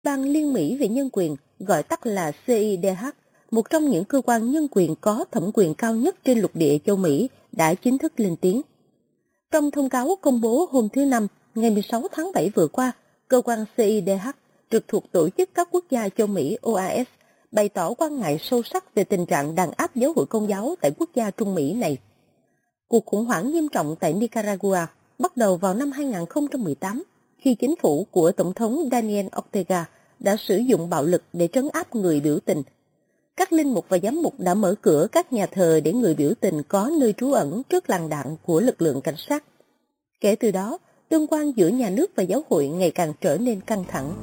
Ban Liên Mỹ về Nhân quyền, gọi tắt là CIDH, một trong những cơ quan nhân quyền có thẩm quyền cao nhất trên lục địa châu Mỹ, đã chính thức lên tiếng. Trong thông cáo công bố hôm thứ Năm, ngày 16 tháng 7 vừa qua, cơ quan CIDH, trực thuộc Tổ chức các quốc gia châu Mỹ OAS, bày tỏ quan ngại sâu sắc về tình trạng đàn áp giáo hội Công giáo tại quốc gia Trung Mỹ này. Cuộc khủng hoảng nghiêm trọng tại Nicaragua bắt đầu vào năm 2018, khi chính phủ của Tổng thống Daniel Ortega đã sử dụng bạo lực để trấn áp người biểu tình. Các linh mục và giám mục đã mở cửa các nhà thờ để người biểu tình có nơi trú ẩn trước làn đạn của lực lượng cảnh sát. Kể từ đó, tương quan giữa nhà nước và giáo hội ngày càng trở nên căng thẳng.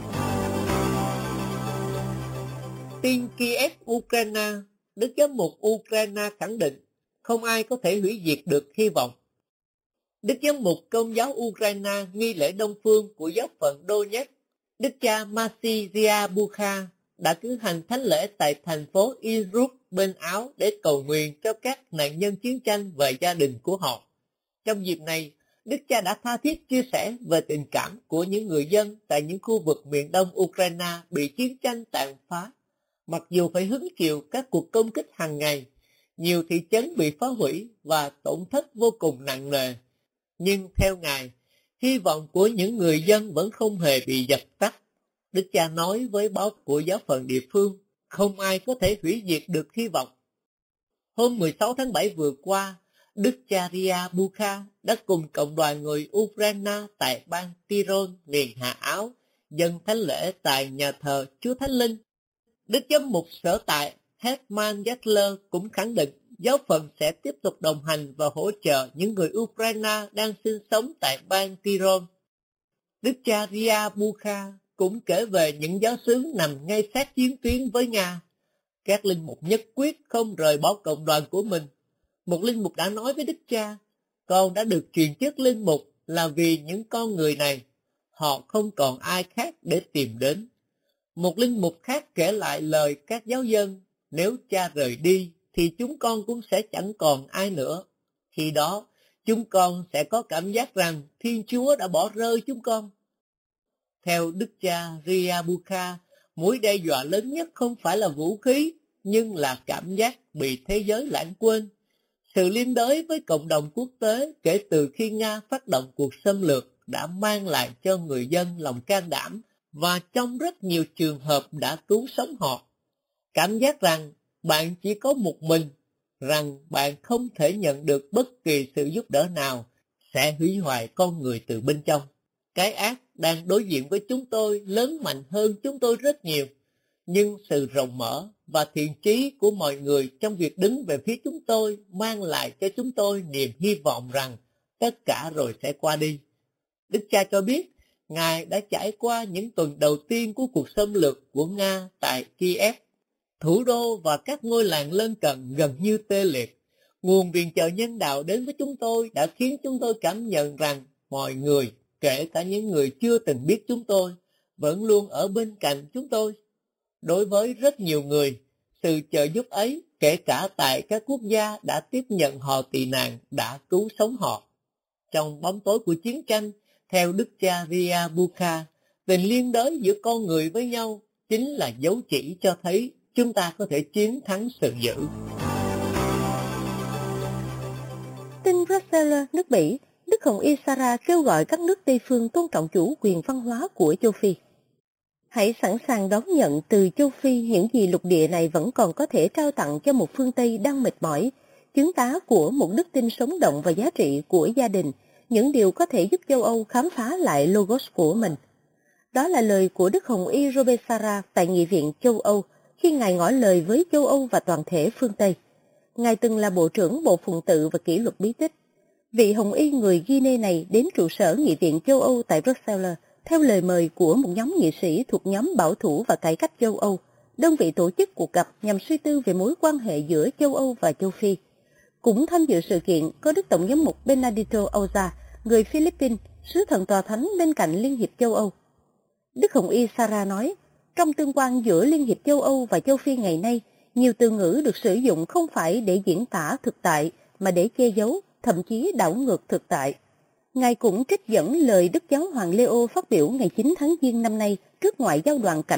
Tin Kiev, Ukraine, Đức Giám mục Ukraine khẳng định không ai có thể hủy diệt được hy vọng. Đức Giám mục Công giáo Ukraine nghi lễ Đông phương của giáo phận Donetsk, Đức cha Masisia Bukha đã cử hành thánh lễ tại thành phố Irkutsk bên Áo để cầu nguyện cho các nạn nhân chiến tranh và gia đình của họ. Trong dịp này, Đức cha đã tha thiết chia sẻ về tình cảm của những người dân tại những khu vực miền đông Ukraine bị chiến tranh tàn phá. Mặc dù phải hứng chịu các cuộc công kích hàng ngày, nhiều thị trấn bị phá hủy và tổn thất vô cùng nặng nề, nhưng theo Ngài, hy vọng của những người dân vẫn không hề bị dập tắt. Đức cha nói với báo của giáo phận địa phương, không ai có thể hủy diệt được hy vọng. Hôm 16 tháng 7 vừa qua, Đức cha Ria Bukha đã cùng cộng đoàn người Ukraine tại bang Tyrol, miền Hạ Áo, dâng thánh lễ tại nhà thờ Chúa Thánh Linh. Đức giám mục sở tại Hetman Yattler cũng khẳng định giáo phận sẽ tiếp tục đồng hành và hỗ trợ những người Ukraine đang sinh sống tại bang Tyrol. Đức cha Ria Bukha cũng kể về những giáo xứ nằm ngay sát chiến tuyến với Nga. Các linh mục nhất quyết không rời bỏ cộng đoàn của mình. Một linh mục đã nói với Đức cha, con đã được truyền chức linh mục là vì những con người này, họ không còn ai khác để tìm đến. Một linh mục khác kể lại lời các giáo dân, nếu cha rời đi thì chúng con cũng sẽ chẳng còn ai nữa. Khi đó, chúng con sẽ có cảm giác rằng Thiên Chúa đã bỏ rơi chúng con. Theo Đức cha Ria Bukha, mối đe dọa lớn nhất không phải là vũ khí, nhưng là cảm giác bị thế giới lãng quên. Sự liên đới với cộng đồng quốc tế kể từ khi Nga phát động cuộc xâm lược đã mang lại cho người dân lòng can đảm và trong rất nhiều trường hợp đã cứu sống họ. Cảm giác rằng bạn chỉ có một mình, rằng bạn không thể nhận được bất kỳ sự giúp đỡ nào, sẽ hủy hoại con người từ bên trong. Cái ác đang đối diện với chúng tôi lớn mạnh hơn chúng tôi rất nhiều, nhưng sự rộng mở và thiện chí của mọi người trong việc đứng về phía chúng tôi mang lại cho chúng tôi niềm hy vọng rằng tất cả rồi sẽ qua đi. Đức cha cho biết, Ngài đã trải qua những tuần đầu tiên của cuộc xâm lược của Nga tại Kiev. Thủ đô và các ngôi làng lân cận gần như tê liệt. Nguồn viện trợ nhân đạo đến với chúng tôi đã khiến chúng tôi cảm nhận rằng mọi người, kể cả những người chưa từng biết chúng tôi, vẫn luôn ở bên cạnh chúng tôi. Đối với rất nhiều người, sự trợ giúp ấy, kể cả tại các quốc gia đã tiếp nhận họ tị nạn, đã cứu sống họ. Trong bóng tối của chiến tranh, theo Đức cha Ria Bukha, tình liên đới giữa con người với nhau chính là dấu chỉ cho thấy chúng ta có thể chiến thắng sự dữ. Tin Brussels, nước Bỉ, Đức Hồng Y Sarah kêu gọi các nước Tây phương tôn trọng chủ quyền văn hóa của châu Phi. Hãy sẵn sàng đón nhận từ châu Phi những gì lục địa này vẫn còn có thể trao tặng cho một phương Tây đang mệt mỏi, chứng tá của một đức tin sống động và giá trị của gia đình, những điều có thể giúp châu Âu khám phá lại logos của mình. Đó là lời của Đức Hồng Y Robert Sarah tại Nghị viện châu Âu khi Ngài ngỏ lời với châu Âu và toàn thể phương Tây. Ngài từng là Bộ trưởng Bộ Phụng tự và Kỷ luật bí tích. Vị Hồng Y người Guinea này đến trụ sở Nghị viện châu Âu tại Brussels theo lời mời của một nhóm nghị sĩ thuộc nhóm bảo thủ và cải cách châu Âu, đơn vị tổ chức cuộc gặp nhằm suy tư về mối quan hệ giữa châu Âu và châu Phi. Cũng tham dự sự kiện có Đức Tổng giám mục Benedito Auza, người Philippines, sứ thần tòa thánh bên cạnh Liên hiệp châu Âu. Đức Hồng Y Sarah nói, trong tương quan giữa Liên hiệp châu Âu và châu Phi ngày nay, nhiều từ ngữ được sử dụng không phải để diễn tả thực tại mà để che giấu, thậm chí đảo ngược thực tại. Ngài cũng trích dẫn lời Đức Giáo hoàng Leo phát biểu ngày 9 tháng Giêng năm nay trước Ngoại giao đoàn cảnh